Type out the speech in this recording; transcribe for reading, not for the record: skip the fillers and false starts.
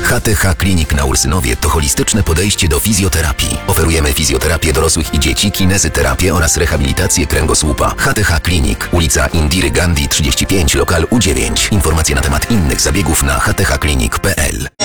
HTH Klinik na Ursynowie to holistyczne podejście do fizjoterapii. Oferujemy fizjoterapię dorosłych i dzieci, kinezyterapię oraz rehabilitację kręgosłupa. HTH Klinik, ulica Indiry Gandhi 35, lokal U9. Informacje na temat innych zabiegów na hthklinik.pl.